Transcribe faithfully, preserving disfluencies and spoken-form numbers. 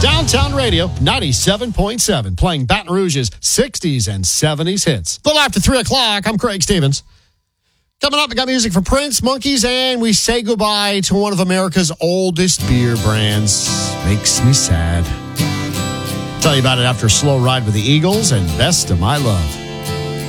Downtown Radio ninety-seven point seven, playing Baton Rouge's sixties and seventies hits. A little after three o'clock, I'm Craig Stevens. Coming up, we got music for Prince, Monkeys, and we say goodbye to one of America's oldest beer brands. Makes me sad. Tell you about it after a slow ride with the Eagles and Best of My Love.